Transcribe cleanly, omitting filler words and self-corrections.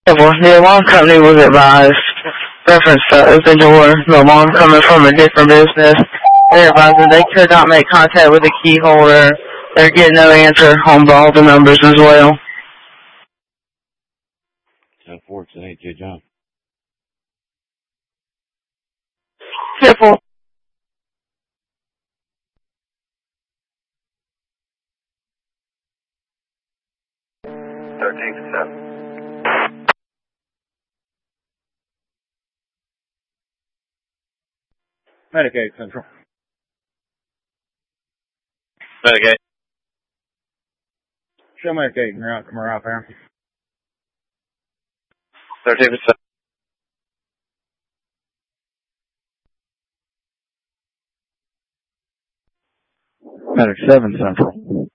Well, the alarm company was advised, reference to open door, the alarm coming from a different business. They advised that they could not make contact with the key holder. They're getting no answer on all the numbers as well. 10-4, it's an 8J John. Simple. Medicaid Central. Medicaid. Show Medicaid. You're out. Come out there. 13%. Medic 7 Central.